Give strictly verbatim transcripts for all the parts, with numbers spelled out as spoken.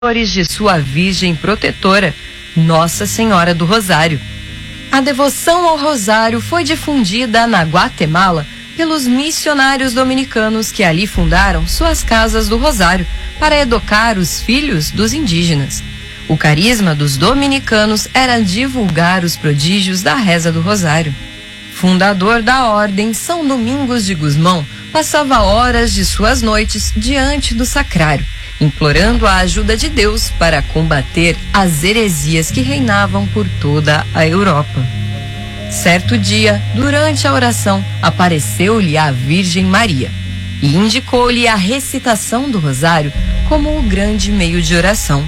de sua Virgem protetora, Nossa Senhora do Rosário. A devoção ao Rosário foi difundida na Guatemala pelos missionários dominicanos que ali fundaram suas casas do Rosário para educar os filhos dos indígenas. O carisma dos dominicanos era divulgar os prodígios da reza do Rosário. Fundador da ordem, São Domingos de Gusmão passava horas de suas noites diante do sacrário, implorando a ajuda de Deus para combater as heresias que reinavam por toda a Europa. Certo dia, durante a oração, apareceu-lhe a Virgem Maria e indicou-lhe a recitação do Rosário como o grande meio de oração.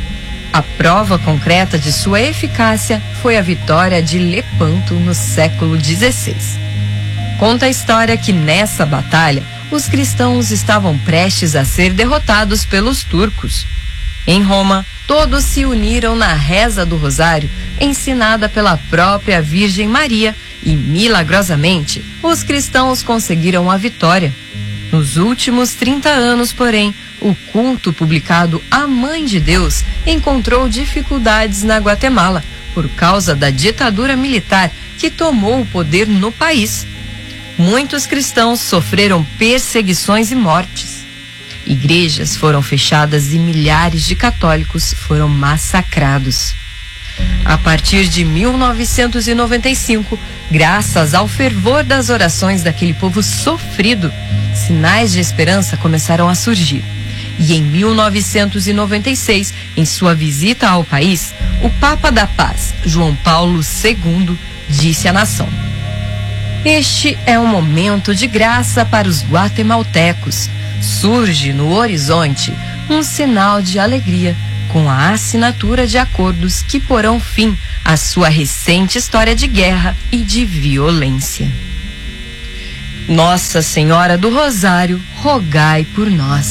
A prova concreta de sua eficácia foi a vitória de Lepanto no século dezesseis. Conta a história que nessa batalha, os cristãos estavam prestes a ser derrotados pelos turcos. Em Roma, todos se uniram na reza do Rosário, ensinada pela própria Virgem Maria, e milagrosamente, os cristãos conseguiram a vitória. Nos últimos trinta anos, porém, o culto publicado à Mãe de Deus encontrou dificuldades na Guatemala por causa da ditadura militar que tomou o poder no país. Muitos cristãos sofreram perseguições e mortes. Igrejas foram fechadas e milhares de católicos foram massacrados. A partir de mil novecentos e noventa e cinco, graças ao fervor das orações daquele povo sofrido, sinais de esperança começaram a surgir. E em mil novecentos e noventa e seis, em sua visita ao país, o Papa da Paz, João Paulo segundo, disse à nação: "Este é um momento de graça para os guatemaltecos. Surge no horizonte um sinal de alegria com a assinatura de acordos que porão fim à sua recente história de guerra e de violência. Nossa Senhora do Rosário, rogai por nós."